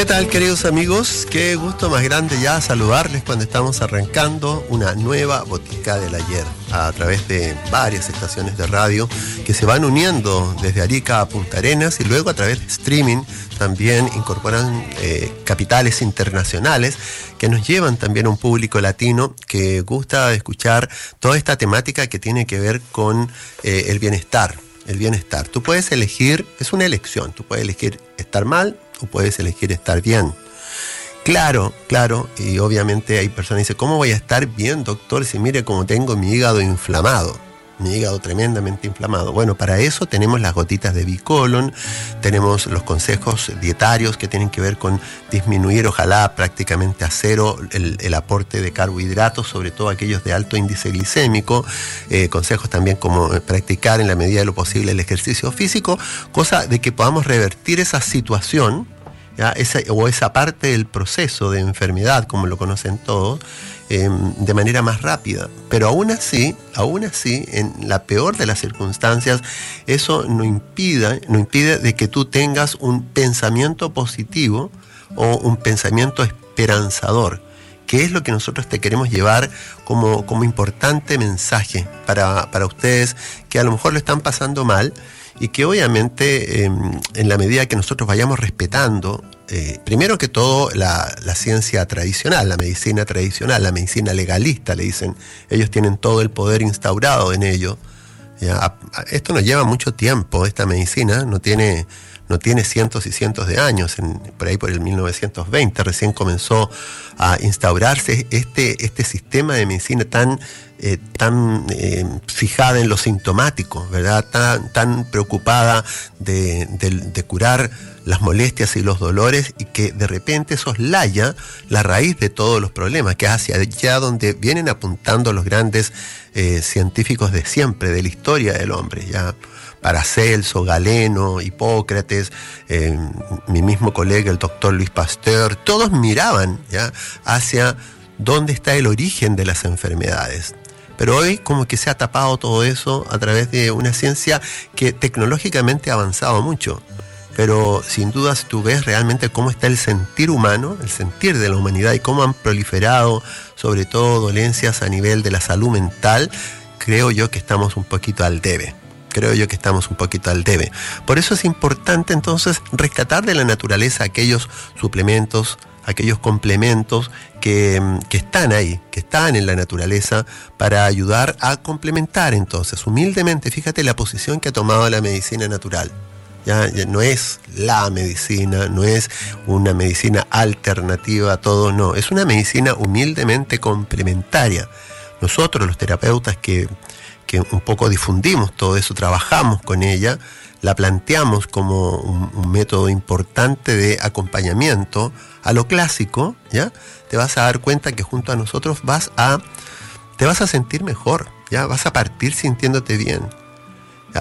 ¿Qué tal, queridos amigos? Qué gusto más grande ya saludarles cuando estamos arrancando una nueva Botica del Ayer a través de varias estaciones de radio que se van uniendo desde Arica a Punta Arenas y luego a través de streaming también incorporan capitales internacionales que nos llevan también a un público latino que gusta escuchar toda esta temática que tiene que ver con el bienestar. El bienestar. Tú puedes elegir, es una elección, tú puedes elegir estar mal o puedes elegir estar bien. Claro, y obviamente hay personas que dicen, ¿cómo voy a estar bien, doctor, si mire cómo tengo mi hígado inflamado? Mi hígado tremendamente inflamado. Bueno, para eso tenemos las gotitas de Bicolon, tenemos los consejos dietarios que tienen que ver con disminuir, ojalá prácticamente a cero, el aporte de carbohidratos, sobre todo aquellos de alto índice glicémico, consejos también como practicar en la medida de lo posible el ejercicio físico, cosa de que podamos revertir esa situación, ¿ya? Esa parte del proceso de enfermedad, como lo conocen todos, de manera más rápida. Pero aún así, en la peor de las circunstancias, eso no impide de que tú tengas un pensamiento positivo o un pensamiento esperanzador, que es lo que nosotros te queremos llevar como importante mensaje para ustedes que a lo mejor lo están pasando mal y que obviamente en la medida que nosotros vayamos respetando primero que todo la ciencia tradicional, la medicina tradicional, la medicina legalista, le dicen, ellos tienen todo el poder instaurado en ello. ¿Ya? Esto nos lleva mucho tiempo, esta medicina no tiene cientos y cientos de años, por ahí por el 1920 recién comenzó a instaurarse este sistema de medicina tan fijada en lo sintomático, ¿verdad? Tan preocupada de curar las molestias y los dolores, y que de repente soslaya la raíz de todos los problemas, que es hacia allá donde vienen apuntando los grandes científicos de siempre, de la historia del hombre, ya. Paracelso, Galeno, Hipócrates, mi mismo colega, el doctor Luis Pasteur, todos miraban, ¿ya?, hacia dónde está el origen de las enfermedades. Pero hoy como que se ha tapado todo eso a través de una ciencia que tecnológicamente ha avanzado mucho. Pero sin duda, si tú ves realmente cómo está el sentir humano, el sentir de la humanidad y cómo han proliferado sobre todo dolencias a nivel de la salud mental, creo yo que estamos un poquito al debe. Por eso es importante entonces rescatar de la naturaleza aquellos suplementos, aquellos complementos que están ahí, que están en la naturaleza para ayudar a complementar entonces, humildemente, fíjate la posición que ha tomado la medicina natural. Ya no es la medicina, no es una medicina alternativa a todo, no, es una medicina humildemente complementaria. Nosotros, los terapeutas que un poco difundimos todo eso, trabajamos con ella, la planteamos como un método importante de acompañamiento a lo clásico, ¿ya? Te vas a dar cuenta que junto a nosotros te vas a sentir mejor, ¿ya? Vas a partir sintiéndote bien.